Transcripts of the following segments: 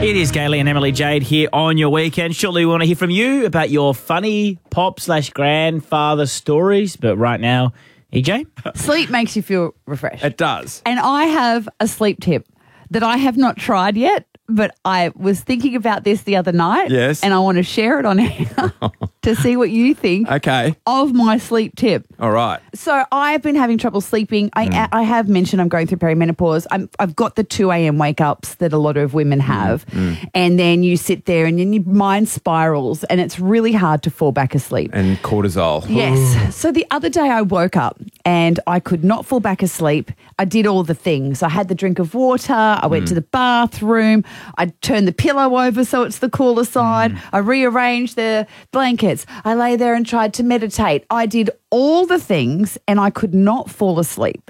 It is Gailey and Emily Jade here on your weekend. Shortly, we want to hear from you about your funny pop/grandfather stories. But right now, EJ? Sleep makes you feel refreshed. It does. And I have a sleep tip that I have not tried yet, but I was thinking about this the other night. Yes. And I want to share it on here to see what you think Okay. of my sleep tip. All right. So I've been having trouble sleeping. I have mentioned I'm going through perimenopause. I've got the 2 a.m. wake-ups that a lot of women have. And then you sit there and then your mind spirals and it's really hard to fall back asleep. And cortisol. Yes. So the other day I woke up and I could not fall back asleep. I did all the things. I had the drink of water. I went to the bathroom. I turned the pillow over so it's the cooler side. I rearranged the blankets. I lay there and tried to meditate. I did all the things and I could not fall asleep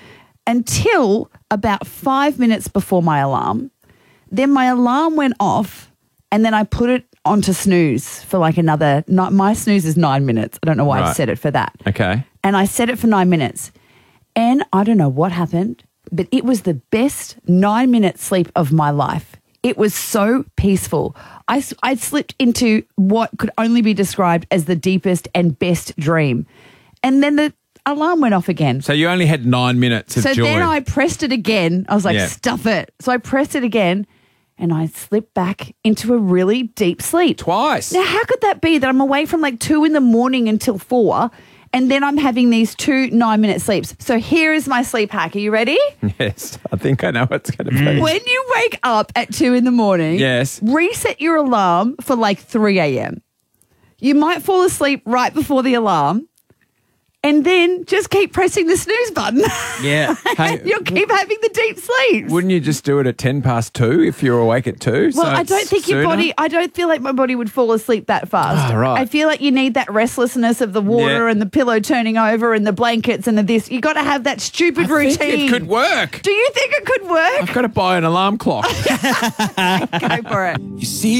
until about 5 minutes before my alarm. Then my alarm went off and then I put it onto snooze for like another, my snooze is 9 minutes. I don't know why I Right. set it for that. Okay. And I set it for 9 minutes. And I don't know what happened, but it was the best 9-minute sleep of my life. It was so peaceful. I slipped into what could only be described as the deepest and best dream. And then the alarm went off again. So you only had 9 minutes of So joy. then I pressed it again. I was like, Yeah. stuff it. So I pressed it again and I slipped back into a really deep sleep. Twice. Now, how could that be that I'm away from like 2 a.m. until 4 and then I'm having these 2 9-minute sleeps? So here is my sleep hack. Are you ready? Yes. I think I know what's going to be. When you wake up at 2 a.m, Yes. reset your alarm for like 3 a.m. You might fall asleep right before the alarm and then just keep pressing the snooze button. Yeah. Hey, You'll keep having the deep sleeps. wouldn't you just do it at 2:10 if you're awake at 2? Well, I don't think your body, I don't feel like my body would fall asleep that fast. Oh, right. I feel like you need that restlessness of the water Yeah. and the pillow turning over and the blankets and the this. You got to have that stupid routine. It could work. Do you think it could work? I've got to buy an alarm clock. Go for it. You see